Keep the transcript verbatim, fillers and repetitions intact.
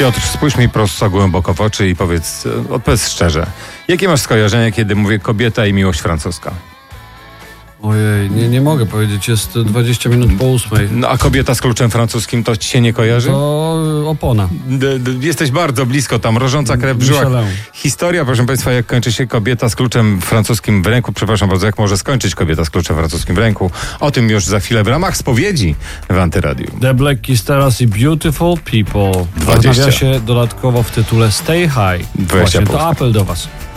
Piotr, spójrz mi prosto głęboko w oczy i powiedz, odpowiedz szczerze. Jakie masz skojarzenie, kiedy mówię kobieta i miłość francuska? Ojej, nie, nie mogę powiedzieć, jest dwadzieścia minut po ósmej. No a kobieta z kluczem francuskim to ci się nie kojarzy? To opona. D- d- jesteś bardzo blisko, tam mrożąca krew w żyłach. Michelin. Historia, proszę państwa, jak kończy się kobieta z kluczem francuskim w ręku, przepraszam bardzo, jak może skończyć kobieta z kluczem francuskim w ręku. O tym już za chwilę w ramach spowiedzi w Antyradiu. The Black Keys teraz i Beautiful People. dwadzieścia. W nawiasie dodatkowo w tytule Stay High. dwadzieścia Właśnie po to apel do was.